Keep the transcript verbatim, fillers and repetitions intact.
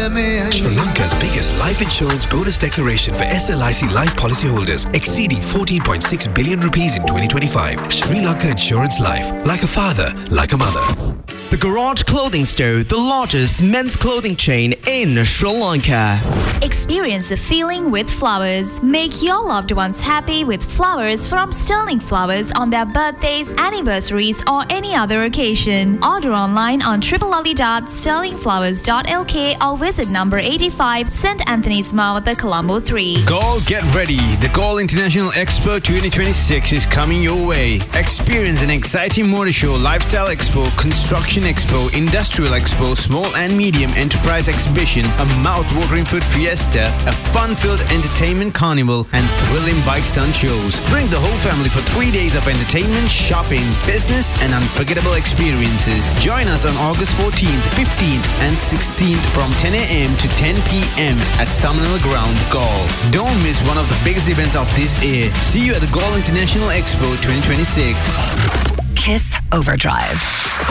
Sri Lanka's biggest life insurance bonus declaration for S L I C life policyholders, exceeding fourteen point six billion rupees in twenty twenty-five. Sri Lanka Insurance Life. Like a father, like a mother. The Garage Clothing Store, the largest men's clothing chain in Sri Lanka. Experience the feeling with flowers. Make your loved ones happy with flowers from Sterling Flowers on their birthdays, anniversaries or any other occasion. Order online on w w w dot sterling flowers dot l k or visit number eighty-five Saint Anthony's Mouth, Colombo three. Galle, get ready. The Galle International Expo twenty twenty-six is coming your way. Experience an exciting motor show, lifestyle expo, construction expo, industrial expo, small and medium enterprise exhibition, a mouth-watering food fiesta, a fun-filled entertainment carnival, and thrilling bike stunt shows. Bring the whole family for three days of entertainment, shopping, business, and unforgettable experiences. Join us on August fourteenth, fifteenth, and sixteenth from ten a m to ten p m at Summerhill Ground, Galle. Don't miss one of the biggest events of this year. See you at the Galle International Expo twenty twenty-six. Kiss Overdrive.